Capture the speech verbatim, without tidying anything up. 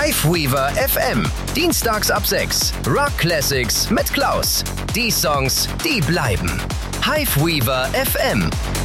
Hiveweaver F M. Dienstags ab sechs. Rock Classics mit Klaus. Die Songs, die bleiben. Hiveweaver F M.